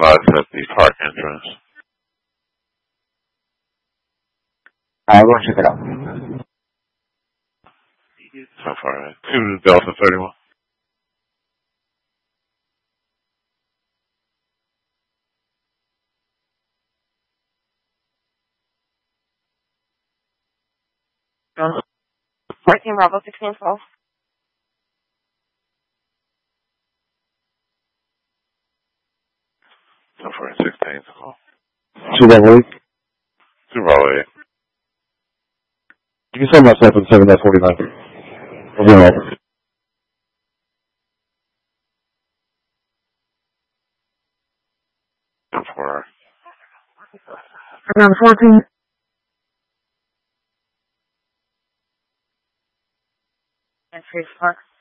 advised at the park entrance. I'll go check it out. So far, 2 Delta 31. Working Bravo 1612. So far, 16 call. 2 Bravo 8. 2 Bravo 8. You can send myself in 7-49. I'll be all right. So far. Around 14. And Freeze Park.